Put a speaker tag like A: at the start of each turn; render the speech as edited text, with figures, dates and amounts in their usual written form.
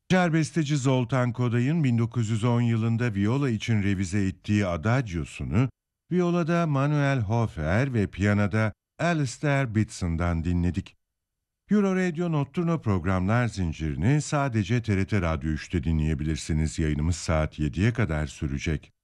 A: Macar besteci Zoltán Koday'ın 1910 yılında viola için revize ettiği Adagios'unu, violada Manuel Hofer ve piyanoda Alistair Bitson'dan dinledik. Euro Radio Nocturno programlar zincirini sadece TRT Radyo 3'te dinleyebilirsiniz. Yayınımız saat 7'ye kadar sürecek.